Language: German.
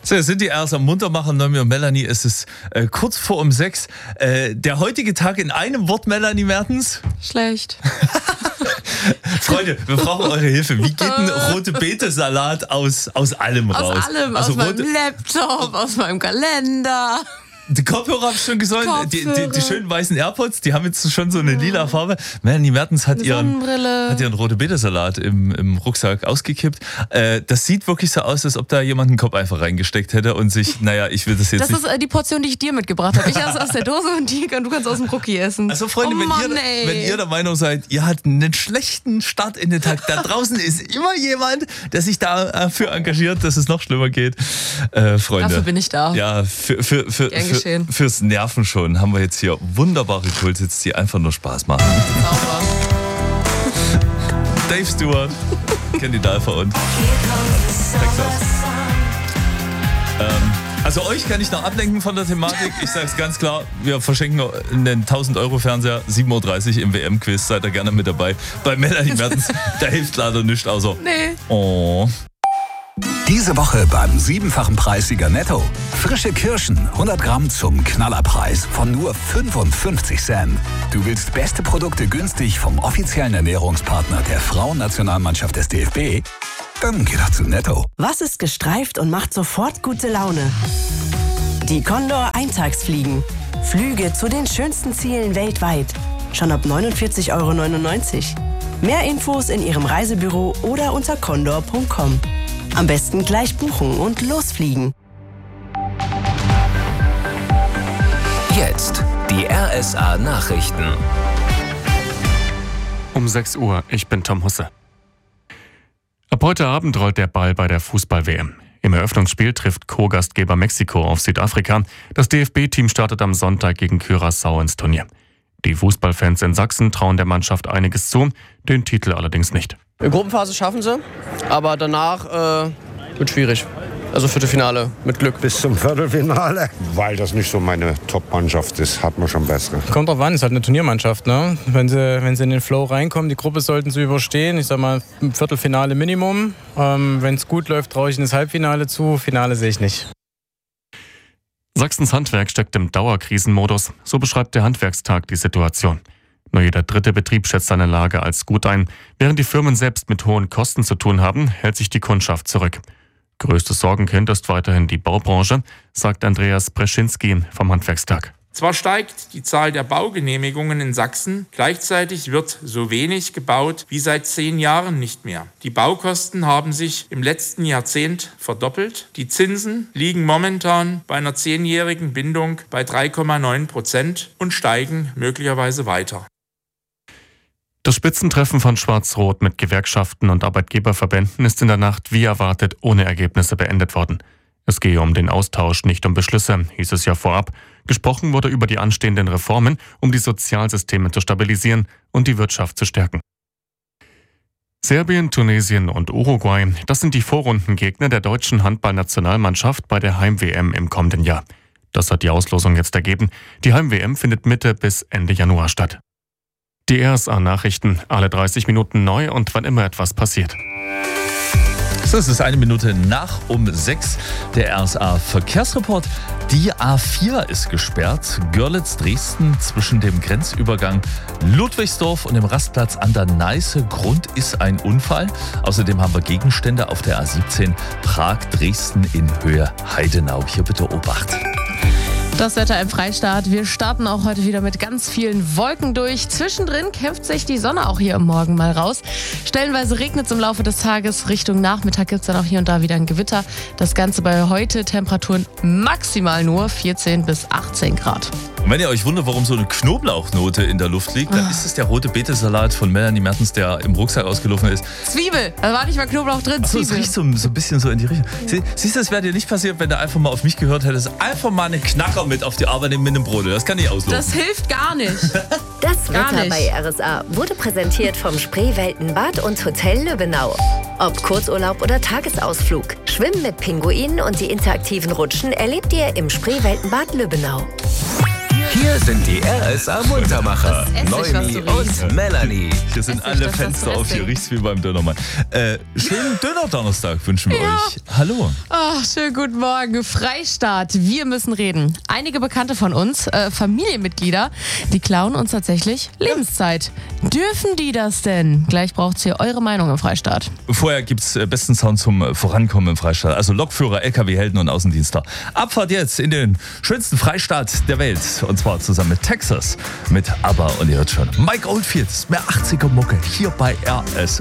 So, jetzt sind die erst am Muntermacher, Noemi und Melanie. Es ist kurz vor 6. Der heutige Tag in einem Wort, Melanie Mertens? Schlecht. Freunde, wir brauchen eure Hilfe. Wie geht ein rote Beete-Salat aus allem raus? Aus allem, also aus meinem Laptop, aus meinem Kalender. Die Kopfhörer habe ich schon gesagt, die schönen weißen AirPods, die haben jetzt schon so eine lila Farbe. Melanie Mertens hat ihren rote Beete-Salat im Rucksack ausgekippt. Das sieht wirklich so aus, als ob da jemand einen Kopf einfach reingesteckt hätte und sich, ich will das jetzt nicht... Das ist die Portion, die ich dir mitgebracht habe. Ich esse aus der Dose und du kannst aus dem Cookie essen. Also Freunde, wenn ihr der Meinung seid, ihr habt einen schlechten Start in den Tag, da draußen ist immer jemand, der sich dafür engagiert, dass es noch schlimmer geht. Freunde. Dafür bin ich da. Ja, fürs Nerven schon haben wir jetzt hier wunderbare Kulthits, die einfach nur Spaß machen. Sauber. Dave Stewart, Kandidat für uns. Texas. Also euch kann ich noch ablenken von der Thematik. Ich sag's ganz klar, wir verschenken einen 1000-Euro-Fernseher, 7.30 Uhr im WM-Quiz. Seid ihr gerne mit dabei. Bei Melanie Mertens, da hilft leider nichts außer... Nee. Oh. Diese Woche beim 7-fachen Preissieger Netto. Frische Kirschen, 100 Gramm zum Knallerpreis von nur 55 Cent. Du willst beste Produkte günstig vom offiziellen Ernährungspartner der Frauennationalmannschaft des DFB? Dann geh doch zu Netto. Was ist gestreift und macht sofort gute Laune? Die Condor Eintagsfliegen. Flüge zu den schönsten Zielen weltweit. Schon ab 49,99 €. Mehr Infos in Ihrem Reisebüro oder unter condor.com. Am besten gleich buchen und losfliegen. Jetzt die RSA Nachrichten. Um 6 Uhr, ich bin Tom Husse. Ab heute Abend rollt der Ball bei der Fußball-WM. Im Eröffnungsspiel trifft Co-Gastgeber Mexiko auf Südafrika. Das DFB-Team startet am Sonntag gegen Curaçao ins Turnier. Die Fußballfans in Sachsen trauen der Mannschaft einiges zu, den Titel allerdings nicht. In Gruppenphase schaffen sie, aber danach wird schwierig. Also Viertelfinale mit Glück. Bis zum Viertelfinale. Weil das nicht so meine Top-Mannschaft ist, hat man schon bessere. Kommt drauf an, ist halt eine Turniermannschaft, ne? Wenn sie in den Flow reinkommen, die Gruppe sollten sie überstehen. Ich sag mal, ein Viertelfinale Minimum. Wenn es gut läuft, traue ich in das Halbfinale zu. Finale sehe ich nicht. Sachsens Handwerk steckt im Dauerkrisenmodus. So beschreibt der Handwerkstag die Situation. Nur jeder dritte Betrieb schätzt seine Lage als gut ein. Während die Firmen selbst mit hohen Kosten zu tun haben, hält sich die Kundschaft zurück. Größtes Sorgenkind ist weiterhin die Baubranche, sagt Andreas Breschinski vom Handwerkstag. Zwar steigt die Zahl der Baugenehmigungen in Sachsen, gleichzeitig wird so wenig gebaut wie seit 10 Jahren nicht mehr. Die Baukosten haben sich im letzten Jahrzehnt verdoppelt. Die Zinsen liegen momentan bei einer 10-jährigen Bindung bei 3,9% und steigen möglicherweise weiter. Das Spitzentreffen von Schwarz-Rot mit Gewerkschaften und Arbeitgeberverbänden ist in der Nacht wie erwartet ohne Ergebnisse beendet worden. Es gehe um den Austausch, nicht um Beschlüsse, hieß es ja vorab. Gesprochen wurde über die anstehenden Reformen, um die Sozialsysteme zu stabilisieren und die Wirtschaft zu stärken. Serbien, Tunesien und Uruguay, das sind die Vorrundengegner der deutschen Handballnationalmannschaft bei der Heim-WM im kommenden Jahr. Das hat die Auslosung jetzt ergeben. Die Heim-WM findet Mitte bis Ende Januar statt. Die RSA-Nachrichten, alle 30 Minuten neu und wann immer etwas passiert. So, es ist 1 Minute nach 6. Der RSA-Verkehrsreport. Die A4 ist gesperrt. Görlitz-Dresden zwischen dem Grenzübergang Ludwigsdorf und dem Rastplatz an der Neiße. Grund ist ein Unfall. Außerdem haben wir Gegenstände auf der A17 Prag-Dresden in Höhe Heidenau. Hier bitte Obacht. Das Wetter im Freistaat. Wir starten auch heute wieder mit ganz vielen Wolken durch. Zwischendrin kämpft sich die Sonne auch hier am Morgen mal raus. Stellenweise regnet es im Laufe des Tages. Richtung Nachmittag gibt es dann auch hier und da wieder ein Gewitter. Das Ganze bei heute Temperaturen maximal nur 14 bis 18 Grad. Und wenn ihr euch wundert, warum so eine Knoblauchnote in der Luft liegt, dann ist es der rote Beete-Salat von Melanie Mertens, der im Rucksack ausgelaufen ist. Zwiebel, da war nicht mal Knoblauch drin. Achso, es riecht so ein bisschen so in die Richtung. Siehst du, das wäre dir nicht passiert, wenn du einfach mal auf mich gehört hättest. Einfach mal einen Knacker mit auf die Arbeit nehmen mit einem Brot. Das kann ich auslaufen. Das hilft gar nicht. Das Gar Wetter nicht. bei RSA wurde präsentiert vom Spreeweltenbad und Hotel Lübbenau. Ob Kurzurlaub oder Tagesausflug, Schwimmen mit Pinguinen und die interaktiven Rutschen erlebt ihr im Spreeweltenbad Lübbenau. Hier sind die RSA Muntermacher. Noemi und Melanie. Hier sind alle Fenster auf, hier riecht's wie beim Dönermann. Schönen Döner-Donnerstag wünschen wir euch. Hallo. Ach, schönen guten Morgen. Freistaat, wir müssen reden. Einige Bekannte von uns, Familienmitglieder, die klauen uns tatsächlich Lebenszeit. Dürfen die das denn? Gleich braucht's hier eure Meinung im Freistaat. Vorher gibt's besten Sound zum Vorankommen im Freistaat. Also Lokführer, LKW-Helden und Außendienstler. Abfahrt jetzt in den schönsten Freistaat der Welt. Und zwar zusammen mit Texas, mit ABBA und ihr hört schon. Mike Oldfield, mehr 80er Mucke hier bei RSA.